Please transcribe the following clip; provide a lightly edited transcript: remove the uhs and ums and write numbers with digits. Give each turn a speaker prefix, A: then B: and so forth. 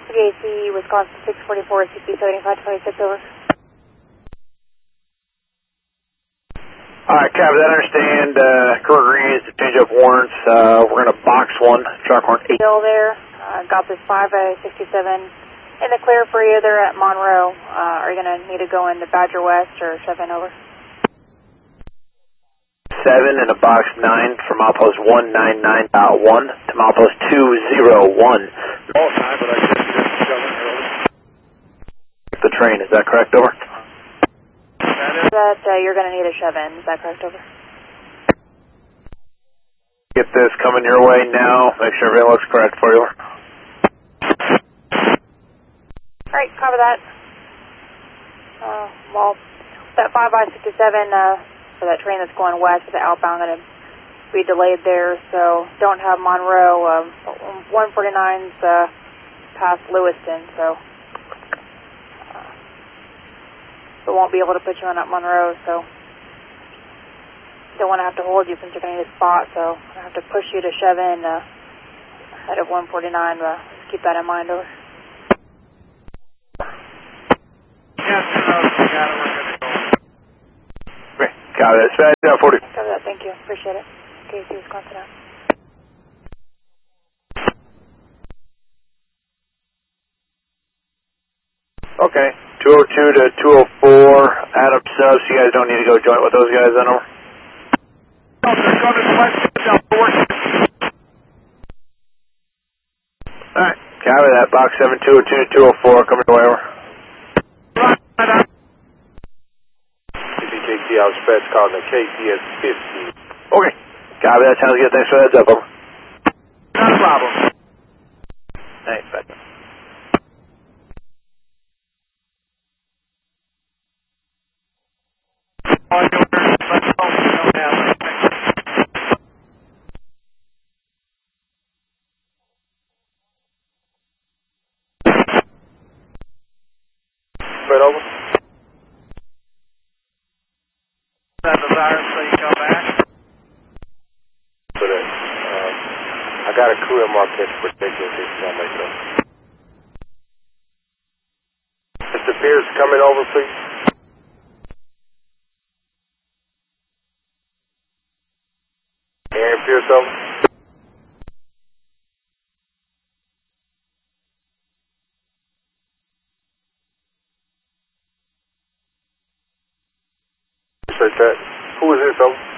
A: WAC, Wisconsin 644, CP 7526, over.
B: Alright, copy that, I understand. Crew agrees to change up warrants. We're going to box one, track warrant 8.
A: Still there. Got this 567 in the clear for you. They're at Monroe. Are you going to need to go into Badger West or Chevin, over?
B: 7 in a box 9 from outpost 199.1 to outpost 201.
C: All time, but I couldn't get it Chevin, over.
B: The train, is that correct, over?
A: That you're going to need a Chevin. Is that correct, over?
B: Get this coming your way now. Make sure everything looks correct for you.
A: Alright, copy that. Well, that 5I-67 for that train that's going west with the outbound going to be delayed there, so don't have Monroe. 149's past Lewiston, so we won't be able to put you on at Monroe, so don't want to have to hold you since you're going to need a spot, so I have to push you to Chevin ahead of 149. Just keep that in mind, over.
C: Yes, we got it, we're good to go.
B: Okay, got it. It's 40.
A: Cover that, thank you. Appreciate it. KC Wisconsin out.
B: Okay, 202 to 204, Adam subs. You guys don't need to go joint with those guys then, over? Alright, copy that. Box 7202 to 204, coming your way, over.
C: CPKC out stretch calling the KCS 50.
B: Okay, copy that. Sounds good. Thanks for the heads up, over.
C: Not a problem.
B: Thanks, back.
C: Straight over. That desire, so you come back. But I got a crew in Marquette for taking this on myself. Mr. Pierce, coming over, please. Aaron Pierce over. Research that. Who is this over?